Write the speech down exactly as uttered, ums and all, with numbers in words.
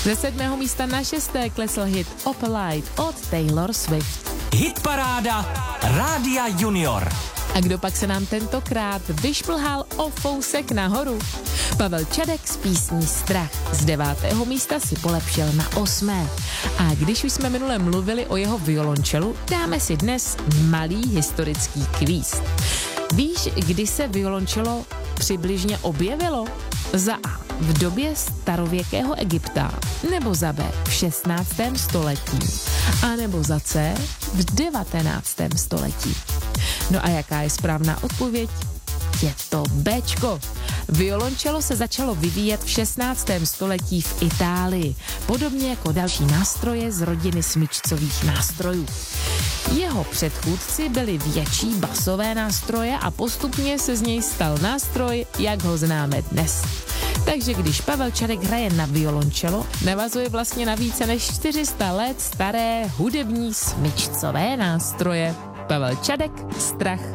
Ze sedmého místa na šesté klesl hit Opalite od Taylor Swift. Hitparáda Rádia Junior. A kdo pak se nám tentokrát vyšplhal o fousek nahoru? Pavel Čadek z písní Strach. Z devátého místa si polepšil na osmé. A když už jsme minule mluvili o jeho violončelu, dáme si dnes malý historický kvíz. Víš, kdy se violončelo přibližně objevilo? Za A. v době starověkého Egypta, nebo za B. v šestnáctém století, a nebo za C. v devatenáctém století. No a jaká je správná odpověď? Je to Bčko. Violončelo se začalo vyvíjet v šestnáctém století v Itálii, podobně jako další nástroje z rodiny smyčcových nástrojů. Jeho předchůdci byli větší basové nástroje a postupně se z něj stal nástroj, jak ho známe dnes. Takže když Pavel Čadek hraje na violončelo, navazuje vlastně na více než čtyři sta let staré hudební smyčcové nástroje. Pavel Čadek, Strach.